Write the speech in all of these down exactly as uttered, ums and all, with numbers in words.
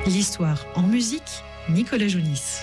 L'histoire en musique, Nicolas Jounis.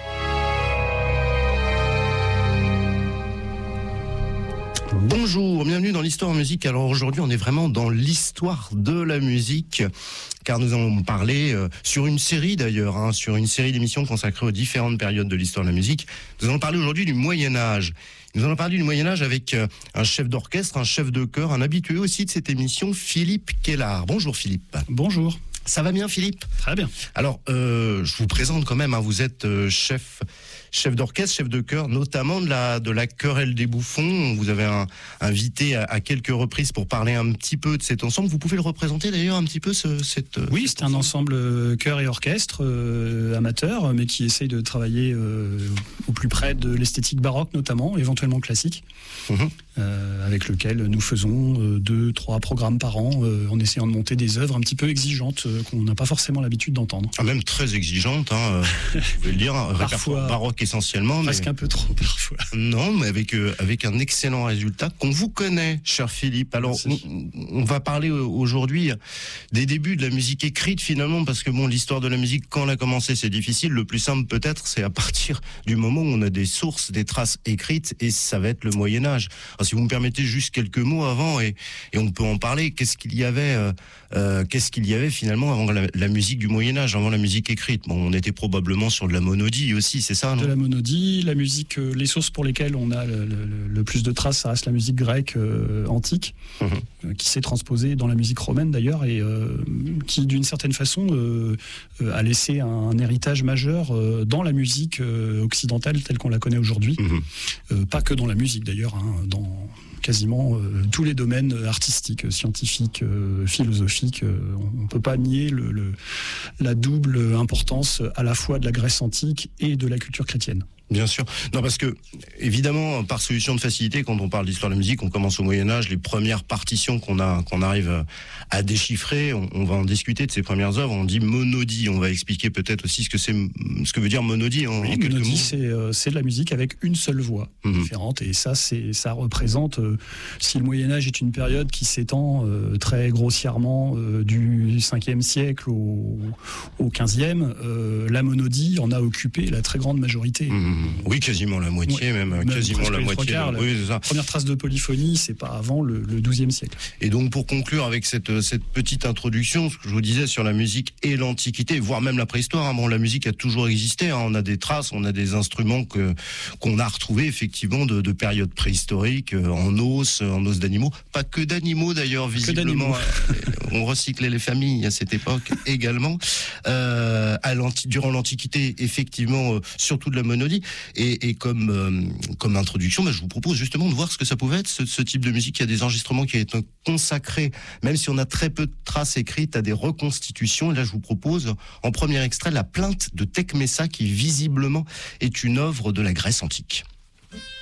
Bonjour, bienvenue dans l'histoire en musique. Alors aujourd'hui, on est vraiment dans l'histoire de la musique, car nous allons parler euh, sur une série d'ailleurs, hein, sur une série d'émissions consacrées aux différentes périodes de l'histoire de la musique. Nous allons parler aujourd'hui du Moyen-Âge. Nous allons parler du Moyen-Âge avec euh, un chef d'orchestre, un chef de chœur, un habitué aussi de cette émission, Philippe Kellard. Bonjour Philippe. Bonjour. Ça va bien Philippe ? Très bien. Alors, euh, je vous présente quand même, hein, vous êtes euh, chef... chef d'orchestre, chef de chœur, notamment de la, de la Querelle des Bouffons. Vous avez un, invité à, à quelques reprises pour parler un petit peu de cet ensemble. Vous pouvez le représenter d'ailleurs un petit peu ce, cette... Oui, c'est un ensemble chœur et orchestre euh, amateur, mais qui essaye de travailler euh, au plus près de l'esthétique baroque notamment, éventuellement classique, mmh. euh, avec lequel nous faisons euh, deux, trois programmes par an euh, en essayant de monter des œuvres un petit peu exigeantes euh, qu'on n'a pas forcément l'habitude d'entendre. Ah, même très exigeantes, hein, vous pouvez le dire, un répertoire baroque essentiellement. Presque mais... un peu trop parfois. Non, mais avec, euh, avec un excellent résultat qu'on vous connaît, cher Philippe. Alors, on, on va parler aujourd'hui des débuts de la musique écrite finalement, parce que bon, l'histoire de la musique, quand elle a commencé, c'est difficile. Le plus simple peut-être, c'est à partir du moment où on a des sources, des traces écrites, et ça va être le Moyen-Âge. Alors, si vous me permettez juste quelques mots avant, et, et on peut en parler, qu'est-ce qu'il y avait, euh, euh, qu'est-ce qu'il y avait finalement avant la, la musique du Moyen-Âge, avant la musique écrite? Bon, on était probablement sur de la monodie aussi, c'est ça, non? De la monodie, la musique, euh, les sources pour lesquelles on a le, le, le plus de traces, ça reste la musique grecque euh, antique, mmh. euh, qui s'est transposée dans la musique romaine d'ailleurs, et euh, qui d'une certaine façon euh, euh, a laissé un, un héritage majeur euh, dans la musique euh, occidentale telle qu'on la connaît aujourd'hui. Mmh. Euh, pas que dans la musique d'ailleurs, hein, dans quasiment euh, tous les domaines artistiques, scientifiques, euh, philosophiques. Euh, on ne peut pas nier le, le, la double importance à la fois de la Grèce antique et de la culture chrétienne. Bien sûr. Non, parce que, évidemment, par solution de facilité, quand on parle d'histoire de la musique, on commence au Moyen-Âge, les premières partitions qu'on a, qu'on arrive à déchiffrer, on, on va en discuter de ces premières œuvres, on dit monodie. On va expliquer peut-être aussi ce que c'est, ce que veut dire monodie en, oui, en quelques monodie, mots. c'est, euh, c'est de la musique avec une seule voix mmh. différente, et ça, c'est, ça représente, euh, si le Moyen-Âge est une période qui s'étend euh, très grossièrement euh, du cinquième siècle au, au quinzième, euh, la monodie en a occupé la très grande majorité. Mmh. Oui, quasiment la moitié, ouais, même, même quasiment la moitié. Quarts, de... oui, c'est ça. La première trace de polyphonie, c'est pas avant le, le douzième siècle. Et donc, pour conclure avec cette, cette petite introduction, ce que je vous disais sur la musique et l'Antiquité, voire même la préhistoire, hein, bon, la musique a toujours existé, hein, on a des traces, on a des instruments que, qu'on a retrouvés effectivement de, de périodes préhistoriques, euh, en os, en os d'animaux, pas que d'animaux d'ailleurs, visiblement. On recyclait les familles à cette époque également. Euh, à l'anti- durant l'Antiquité, effectivement, euh, surtout de la monodie. Et, et comme, euh, comme introduction, bah, je vous propose justement de voir ce que ça pouvait être, ce, ce type de musique. Il y a des enregistrements qui sont consacrés, même si on a très peu de traces écrites, à des reconstitutions. Et là, je vous propose, en premier extrait, la plainte de Tecmessa, qui visiblement est une œuvre de la Grèce antique.